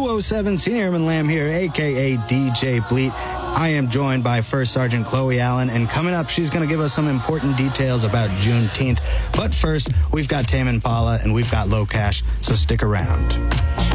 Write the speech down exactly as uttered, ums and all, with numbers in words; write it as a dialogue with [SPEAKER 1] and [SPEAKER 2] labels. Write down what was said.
[SPEAKER 1] oh seven, Senior Airman Lamb here, a k a. D J Bleat. I am joined by First Sergeant Chloe Allen, and coming up, she's going to give us some important details about Juneteenth. But first, we've got Tame Impala, and we've got Low Cash, so stick around.